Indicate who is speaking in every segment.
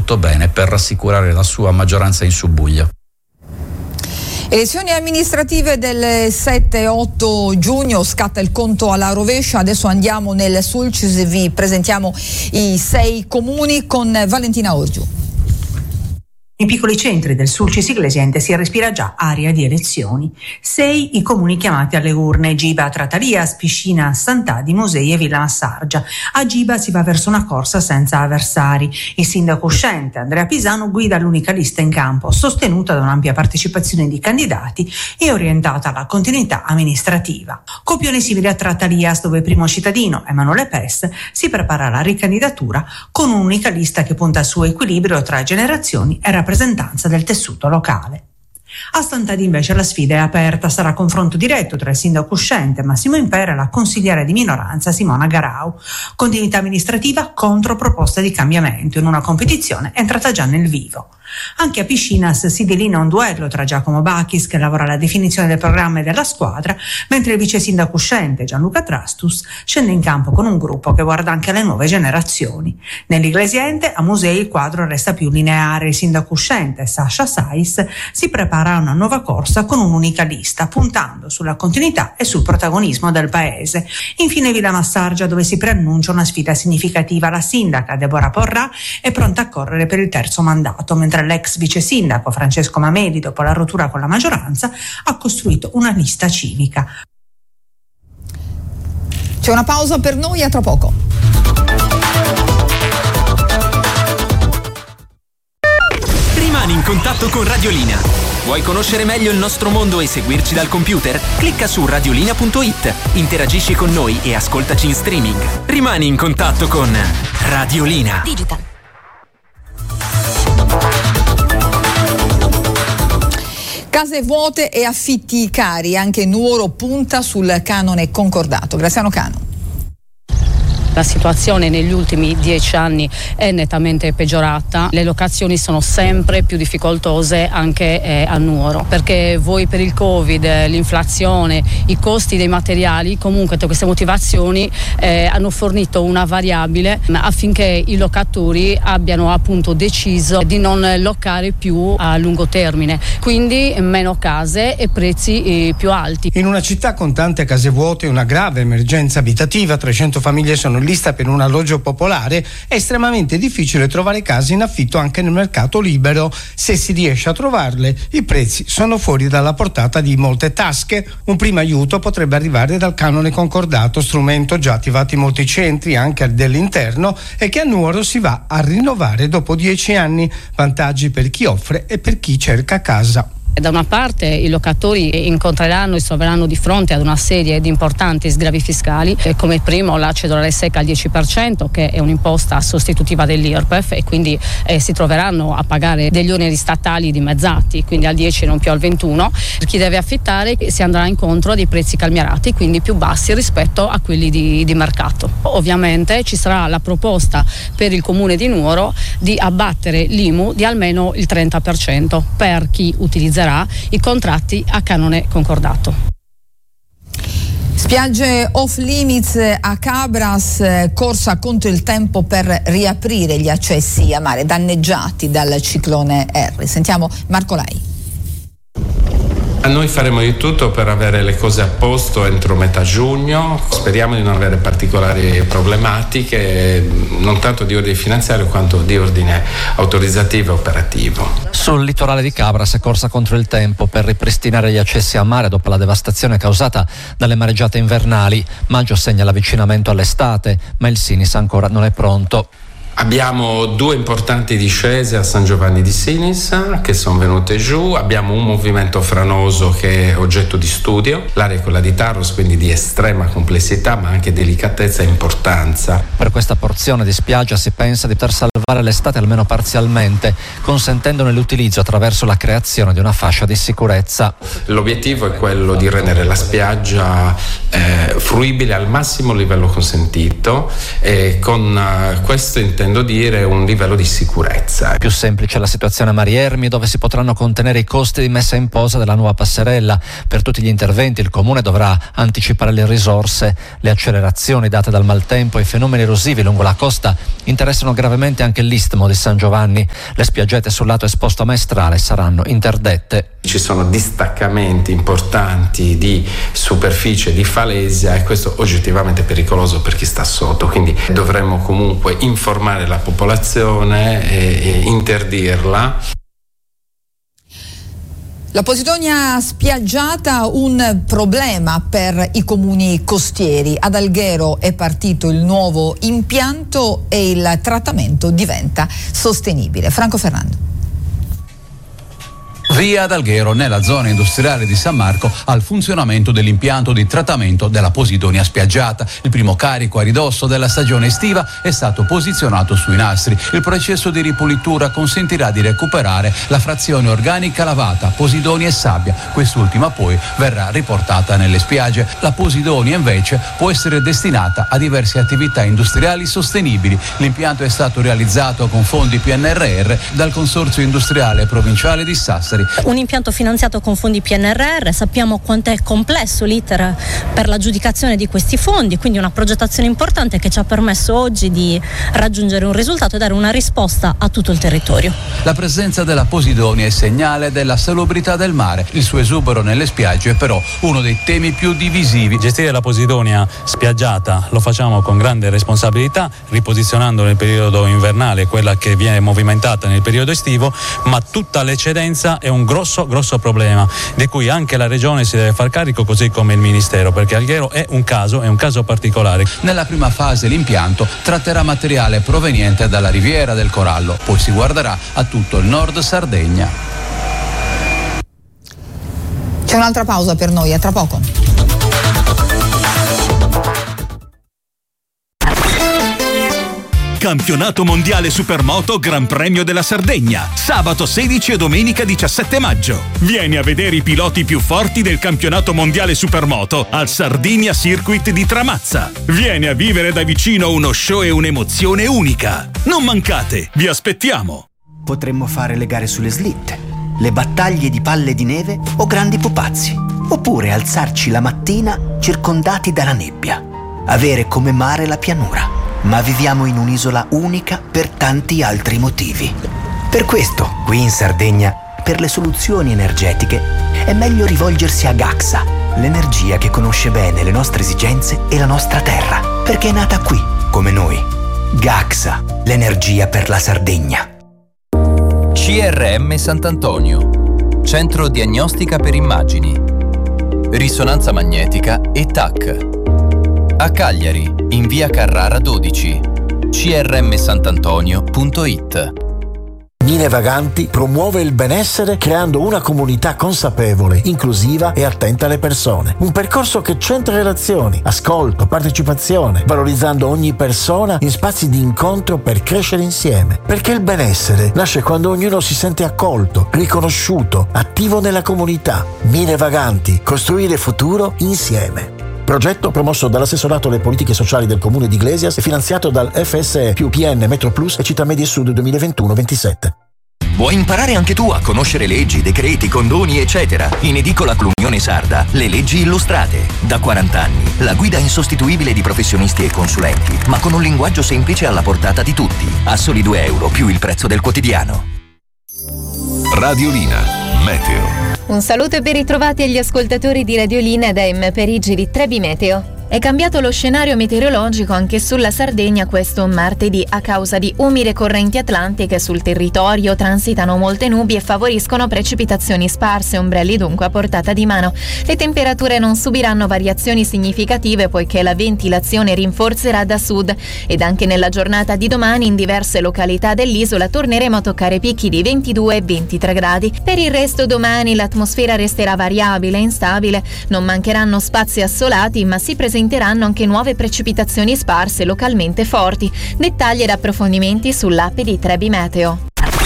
Speaker 1: tutto bene per rassicurare la sua maggioranza in subbuglio.
Speaker 2: Elezioni amministrative del 7-8 giugno, scatta il conto alla rovescia. Adesso andiamo nel Sulcis, vi presentiamo i 6 comuni con Valentina Orgiu.
Speaker 3: Nei piccoli centri del Sulcis Iglesiente si respira già aria di elezioni. 6 i comuni chiamati alle urne: Giba, Tratalias, Piscina, Sant'Adi, Musei e Villa Massargia. A Giba si va verso una corsa senza avversari. Il sindaco uscente Andrea Pisano guida l'unica lista in campo, sostenuta da un'ampia partecipazione di candidati e orientata alla continuità amministrativa. Copione simile a Tratalias, dove il primo cittadino, Emanuele Pes, si prepara alla ricandidatura con un'unica lista che punta al suo equilibrio tra generazioni e rappresentanza del tessuto locale. A Sant'Adi invece la sfida è aperta, sarà confronto diretto tra il sindaco uscente Massimo Impera e la consigliere di minoranza Simona Garau. Continuità amministrativa contro proposte di cambiamento in una competizione entrata già nel vivo. Anche a Piscinas si delinea un duello tra Giacomo Bachis, che lavora alla definizione del programma e della squadra, mentre il vice sindaco uscente Gianluca Trastus scende in campo con un gruppo che guarda anche alle nuove generazioni. Nell'Iglesiente, a Musei, il quadro resta più lineare. Il sindaco uscente Sasha Sais si prepara a una nuova corsa con un'unica lista, puntando sulla continuità e sul protagonismo del paese. Infine Villa Massargia, dove si preannuncia una sfida significativa. La sindaca Deborah Porrà è pronta a correre per il terzo mandato, mentre l'ex vice sindaco Francesco Mameli, dopo la rottura con la maggioranza, ha costruito una lista civica.
Speaker 2: C'è una pausa per noi, a tra poco.
Speaker 4: Rimani in contatto con Radiolina. Vuoi conoscere meglio il nostro mondo e seguirci dal computer? Clicca su radiolina.it, interagisci con noi e ascoltaci in streaming. Rimani in contatto con Radiolina
Speaker 2: Digital. Case vuote e affitti cari, anche Nuoro punta sul canone concordato. Graziano Cano.
Speaker 5: La situazione negli ultimi 10 anni è nettamente peggiorata, le locazioni sono sempre più difficoltose anche a Nuoro, perché voi per il Covid, l'inflazione, i costi dei materiali, comunque tutte queste motivazioni hanno fornito una variabile affinché i locatori abbiano appunto deciso di non locare più a lungo termine, quindi meno case e prezzi più alti.
Speaker 6: In una città con tante case vuote e una grave emergenza abitativa, 300 famiglie sono lista per un alloggio popolare, è estremamente difficile trovare case in affitto anche nel mercato libero. Se si riesce a trovarle, i prezzi sono fuori dalla portata di molte tasche. Un primo aiuto potrebbe arrivare dal canone concordato, strumento già attivato in molti centri anche dell'interno e che a Nuoro si va a rinnovare dopo 10 anni. Vantaggi per chi offre e per chi cerca casa.
Speaker 5: Da una parte i locatori incontreranno e si troveranno di fronte ad una serie di importanti sgravi fiscali, come il primo la cedolare secca al 10%, che è un'imposta sostitutiva dell'IRPEF, e quindi si troveranno a pagare degli oneri statali dimezzati, quindi al 10 e non più al 21. Per chi deve affittare si andrà incontro a dei prezzi calmierati, quindi più bassi rispetto a quelli di mercato. Ovviamente ci sarà la proposta per il comune di Nuoro di abbattere l'IMU di almeno il 30% per chi utilizzerà i contratti a canone concordato.
Speaker 2: Spiagge off limits a Cabras, corsa contro il tempo per riaprire gli accessi a mare danneggiati dal ciclone Harry. Sentiamo Marco Lai.
Speaker 7: Noi faremo di tutto per avere le cose a posto entro metà giugno, speriamo di non avere particolari problematiche, non tanto di ordine finanziario quanto di ordine autorizzativo e operativo.
Speaker 8: Sul litorale di Cabras è corsa contro il tempo per ripristinare gli accessi a mare dopo la devastazione causata dalle mareggiate invernali. Maggio segna l'avvicinamento all'estate, ma il Sinis ancora non è pronto.
Speaker 7: Abbiamo 2 importanti discese a San Giovanni di Sinis che sono venute giù, abbiamo un movimento franoso che è oggetto di studio, l'area è quella di Taros, quindi di estrema complessità ma anche delicatezza e importanza.
Speaker 8: Per questa porzione di spiaggia si pensa di poter salvare l'estate almeno parzialmente, consentendone l'utilizzo attraverso la creazione di una fascia di sicurezza.
Speaker 7: L'obiettivo è quello di rendere la spiaggia fruibile al massimo livello consentito e con questo intendiamo intendo dire un livello di sicurezza.
Speaker 8: Più semplice la situazione a Mariermi, dove si potranno contenere i costi di messa in posa della nuova passerella. Per tutti gli interventi il Comune dovrà anticipare le risorse. Le accelerazioni date dal maltempo e i fenomeni erosivi lungo la costa interessano gravemente anche l'Istmo di San Giovanni. Le spiaggette sul lato esposto a Maestrale saranno interdette.
Speaker 7: Ci sono distaccamenti importanti di superficie di falesia e questo oggettivamente è pericoloso per chi sta sotto, quindi dovremmo comunque informare la popolazione e interdirla.
Speaker 2: La Posidonia spiaggiata, un problema per i comuni costieri. Ad Alghero è partito il nuovo impianto e il trattamento diventa sostenibile. Franco Ferrando.
Speaker 9: Via ad Alghero, nella zona industriale di San Marco, al funzionamento dell'impianto di trattamento della Posidonia spiaggiata. Il primo carico a ridosso della stagione estiva è stato posizionato sui nastri. Il processo di ripulitura consentirà di recuperare la frazione organica lavata, Posidonia e sabbia. Quest'ultima poi verrà riportata nelle spiagge. La Posidonia invece può essere destinata a diverse attività industriali sostenibili. L'impianto è stato realizzato con fondi PNRR dal Consorzio Industriale Provinciale di Sassari.
Speaker 10: Un impianto finanziato con fondi PNRR, sappiamo quanto è complesso l'iter per l'aggiudicazione di questi fondi, quindi una progettazione importante che ci ha permesso oggi di raggiungere un risultato e dare una risposta a tutto il territorio.
Speaker 9: La presenza della Posidonia è segnale della salubrità del mare. Il suo esubero nelle spiagge è però uno dei temi più divisivi.
Speaker 11: Gestire la Posidonia spiaggiata lo facciamo con grande responsabilità, riposizionando nel periodo invernale quella che viene movimentata nel periodo estivo, ma tutta l'eccedenza è un grosso problema di cui anche la Regione si deve far carico, così come il Ministero, perché Alghero è un caso particolare.
Speaker 9: Nella prima fase l'impianto tratterà materiale proveniente dalla Riviera del Corallo, poi si guarderà a tutto il nord Sardegna.
Speaker 2: C'è un'altra pausa per noi, a tra poco.
Speaker 12: Campionato mondiale Supermoto Gran Premio della Sardegna, sabato 16 e domenica 17 maggio. Vieni a vedere i piloti più forti del campionato mondiale Supermoto al Sardinia Circuit di Tramazza. Vieni a vivere da vicino uno show e un'emozione unica. Non mancate, vi aspettiamo.
Speaker 13: Potremmo fare le gare sulle slitte, le battaglie di palle di neve o grandi pupazzi. Oppure alzarci la mattina circondati dalla nebbia. Avere come mare la pianura. Ma viviamo in un'isola unica per tanti altri motivi. Per questo, qui in Sardegna, per le soluzioni energetiche, è meglio rivolgersi a Gaxa, l'energia che conosce bene le nostre esigenze e la nostra terra, perché è nata qui, come noi. Gaxa, l'energia per la Sardegna.
Speaker 14: CRM Sant'Antonio, Centro Diagnostica per Immagini, Risonanza Magnetica e TAC. A Cagliari, in via Carrara 12, crmsantantonio.it.
Speaker 15: Mine Vaganti promuove il benessere creando una comunità consapevole, inclusiva e attenta alle persone. Un percorso che centra relazioni, ascolto, partecipazione, valorizzando ogni persona in spazi di incontro per crescere insieme. Perché il benessere nasce quando ognuno si sente accolto, riconosciuto, attivo nella comunità. Mine Vaganti, costruire futuro insieme. Progetto promosso dall'assessorato alle politiche sociali del comune di Iglesias e finanziato dal FSE più PN Metro Plus e Città Media Sud 2021-27.
Speaker 16: Vuoi imparare anche tu a conoscere leggi, decreti, condoni, eccetera? In edicola Clunione Sarda, le leggi illustrate. Da 40 anni, la guida insostituibile di professionisti e consulenti, ma con un linguaggio semplice alla portata di tutti. A soli €2 più il prezzo del quotidiano.
Speaker 17: Radiolina, Meteo.
Speaker 18: Un saluto e ben ritrovati agli ascoltatori di Radiolina da M. Perigi di Trebi Meteo. È cambiato lo scenario meteorologico anche sulla Sardegna questo martedì a causa di umide correnti atlantiche sul territorio. Transitano molte nubi e favoriscono precipitazioni sparse, ombrelli dunque a portata di mano. Le temperature non subiranno variazioni significative poiché la ventilazione rinforzerà da sud ed anche nella giornata di domani in diverse località dell'isola torneremo a toccare picchi di 22 e 23 gradi. Per il resto domani l'atmosfera resterà variabile e instabile, non mancheranno spazi assolati ma si presenteranno anche nuove precipitazioni sparse localmente forti. Dettagli ed approfondimenti sull'app di Trebi Meteo.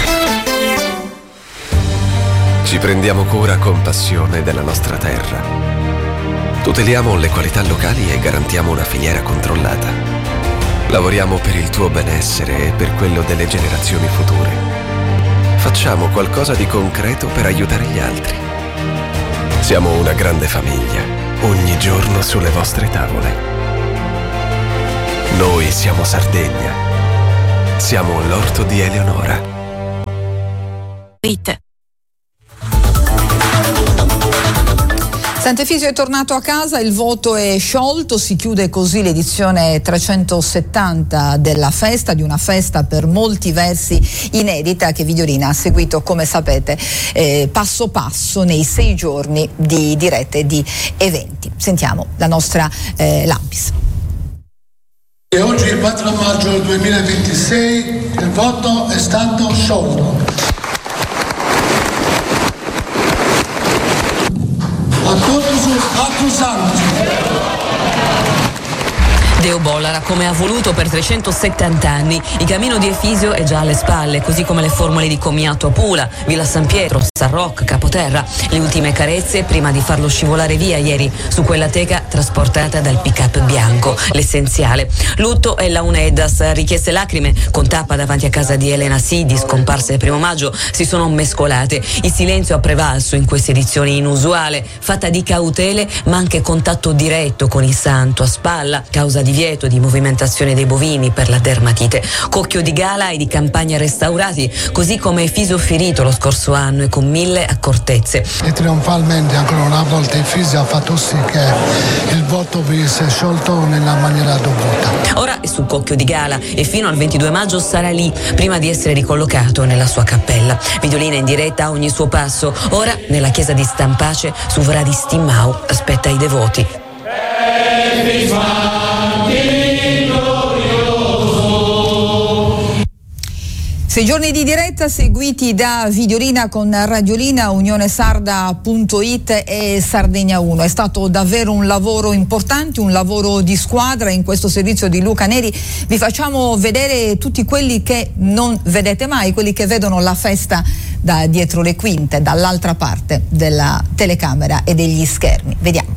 Speaker 19: Ci prendiamo cura con passione della nostra terra. Tuteliamo le qualità locali e garantiamo una filiera controllata. Lavoriamo per il tuo benessere e per quello delle generazioni future. Facciamo qualcosa di concreto per aiutare gli altri. Siamo una grande famiglia, ogni giorno sulle vostre tavole. Noi siamo Sardegna. Siamo l'orto di Eleonora.
Speaker 2: Sant'Efisio è tornato a casa, il voto è sciolto, si chiude così l'edizione 370 della festa, di una festa per molti versi inedita che Videolina ha seguito, come sapete, passo passo nei 6 giorni di dirette di eventi. Sentiamo la nostra Lampis.
Speaker 17: E oggi, il 4 maggio 2026, il voto è stato sciolto.
Speaker 20: Deo Bollara come ha voluto per 370 anni. Il cammino di Efisio è già alle spalle, così come le formule di commiato a Pula, Villa San Pietro, San Roch, Capoterra. Le ultime carezze prima di farlo scivolare via ieri su quella teca trasportata dal pick-up bianco. L'essenziale. Lutto e la Unedas, richieste lacrime con tappa davanti a casa di Elena Sidi, scomparsa il 1 maggio, si sono mescolate. Il silenzio ha prevalso in questa edizione inusuale, fatta di cautele ma anche contatto diretto con il santo a spalla, causa divieto di movimentazione dei bovini per la dermatite. Cocchio di gala e di campagna restaurati, così come Efisio ferito lo scorso anno e con 1000 accortezze.
Speaker 17: E trionfalmente ancora una volta Efisio ha fatto sì che il voto venisse sciolto nella maniera dovuta.
Speaker 20: Ora è sul Cocchio di gala e fino al 22 maggio sarà lì prima di essere ricollocato nella sua cappella. Videolina in diretta a ogni suo passo. Ora nella chiesa di Stampace su Vra di Stimmau aspetta i devoti.
Speaker 2: 6 giorni di diretta seguiti da Videolina con Radiolina, unionesarda.it e Sardegna 1. È stato davvero un lavoro importante, un lavoro di squadra. In questo servizio di Luca Neri vi facciamo vedere tutti quelli che non vedete mai, quelli che vedono la festa da dietro le quinte, dall'altra parte della telecamera e degli schermi. Vediamo.